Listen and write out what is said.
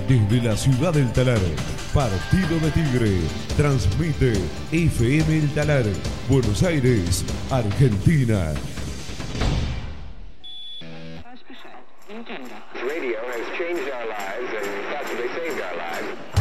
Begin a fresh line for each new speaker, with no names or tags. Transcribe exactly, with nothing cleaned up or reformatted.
Desde la ciudad del Talar, Partido de Tigre, transmite F M El Talar, Buenos Aires, Argentina.
Radio has changed our lives and possibly saved our lives.